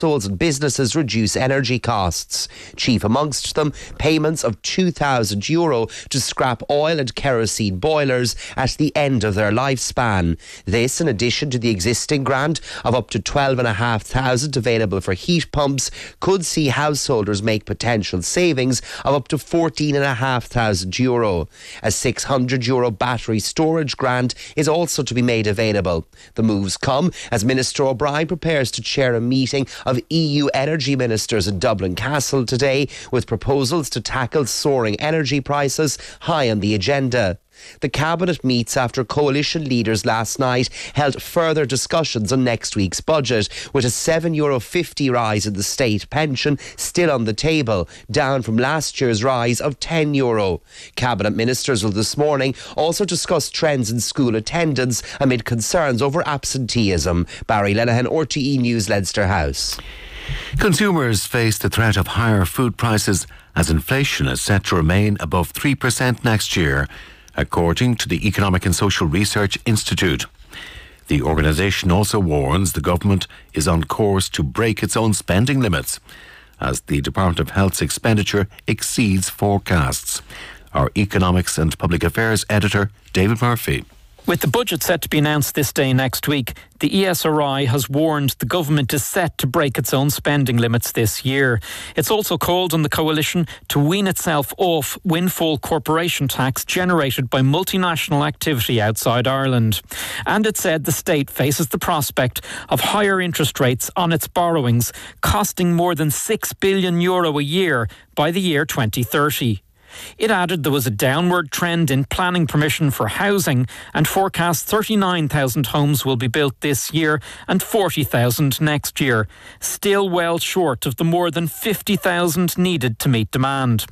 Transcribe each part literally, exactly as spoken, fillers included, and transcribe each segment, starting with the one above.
households and businesses reduce energy costs. Chief amongst them, payments of two thousand euro to scrap oil and kerosene boilers at the end of their lifespan. This, in addition to the existing grant of up to twelve thousand five hundred available for heat pumps, could see householders make potential savings of up to fourteen thousand five hundred euro. A six hundred euro battery storage grant is also to be made available. The moves come as Minister O'Brien prepares to chair a meeting of E U energy ministers in Dublin Castle today, with proposals to tackle soaring energy prices high on the agenda. The Cabinet meets after coalition leaders last night held further discussions on next week's budget, with a seven euro fifty rise in the state pension still on the table, down from last year's rise of ten euro. Cabinet ministers will this morning also discuss trends in school attendance amid concerns over absenteeism. Barry Lenihan, R T E News, Leinster House. Consumers face the threat of higher food prices as inflation is set to remain above three percent next year, according to the Economic and Social Research Institute. The organisation also warns the government is on course to break its own spending limits as the Department of Health's expenditure exceeds forecasts. Our Economics and Public Affairs editor, David Murphy. With the budget set to be announced this day next week, the E S R I has warned the government is set to break its own spending limits this year. It's also called on the coalition to wean itself off windfall corporation tax generated by multinational activity outside Ireland. And it said the state faces the prospect of higher interest rates on its borrowings, costing more than six billion euro a year by the year twenty thirty. It added there was a downward trend in planning permission for housing and forecast thirty-nine thousand homes will be built this year and forty thousand next year, still well short of the more than fifty thousand needed to meet demand.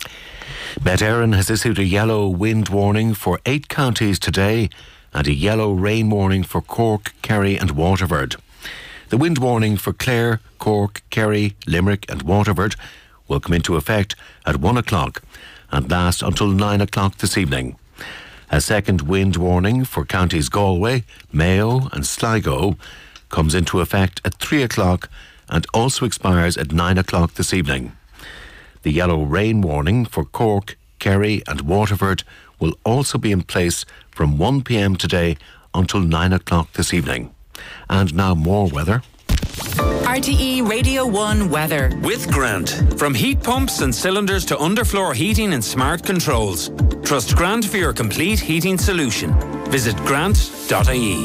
Met Éireann has issued a yellow wind warning for eight counties today and a yellow rain warning for Cork, Kerry and Waterford. The wind warning for Clare, Cork, Kerry, Limerick and Waterford will come into effect at one o'clock and last until nine o'clock this evening. A second wind warning for counties Galway, Mayo and Sligo comes into effect at three o'clock and also expires at nine o'clock this evening. The yellow rain warning for Cork, Kerry and Waterford will also be in place from one p m today until nine o'clock this evening. And now more weather. R T E Radio one weather. With Grant. From heat pumps and cylinders to underfloor heating and smart controls. Trust Grant for your complete heating solution. Visit grant dot I E.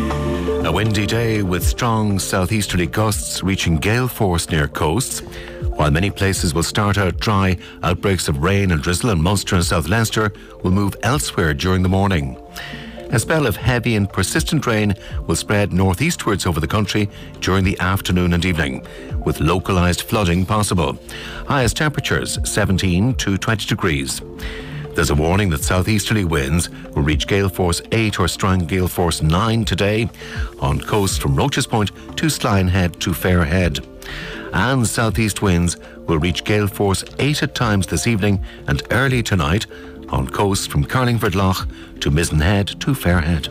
A windy day with strong southeasterly gusts reaching gale force near coasts. While many places will start out dry, outbreaks of rain and drizzle in Munster and South Leinster will move elsewhere during the morning. A spell of heavy and persistent rain will spread northeastwards over the country during the afternoon and evening, with localised flooding possible. Highest temperatures seventeen to twenty degrees. There's a warning that southeasterly winds will reach gale force eight or strong gale force nine today on coasts from Roaches Point to Sline Head to Fairhead. And southeast winds will reach gale force eight at times this evening and early tonight on coasts from Carlingford Lough to Mizenhead to Fairhead.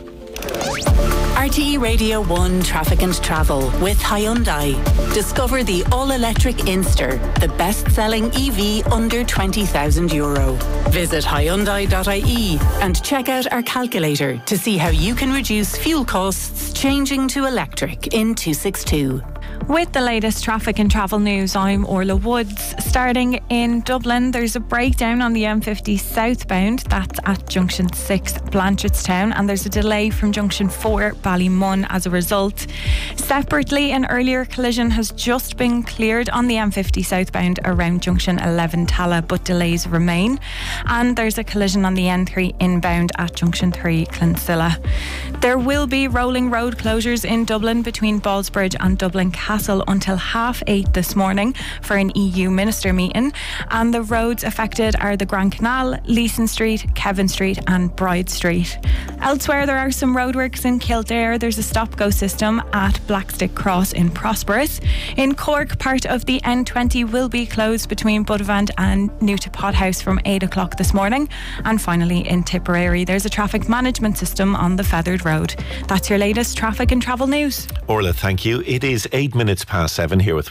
R T E Radio one Traffic and Travel with Hyundai. Discover the all-electric Inster, the best-selling E V under twenty thousand euro. Visit hyundai dot I E and check out our calculator to see how you can reduce fuel costs changing to electric in two sixty-two. With the latest traffic and travel news, I'm Orla Woods. Starting in Dublin, there's a breakdown on the M fifty southbound. That's at Junction six, Blanchardstown, and there's a delay from Junction four, Ballymun, as a result. Separately, an earlier collision has just been cleared on the M fifty southbound around Junction eleven, Tala, but delays remain. And there's a collision on the N three inbound at Junction three, Clonsilla. There will be rolling road closures in Dublin between Ballsbridge and Dublin Castle until half eight this morning for an E U minister meeting, and the roads affected are the Grand Canal, Leeson Street, Kevin Street and Bride Street. Elsewhere, there are some roadworks in Kildare. There's a stop-go system at Blackstick Cross in Prosperous. In Cork, part of the N twenty will be closed between Buttevant and Newton Pothouse from eight o'clock this morning. And finally, in Tipperary, there's a traffic management system on the Feathered Road. That's your latest traffic and travel news. Orla, thank you. It is eight minutes past seven here with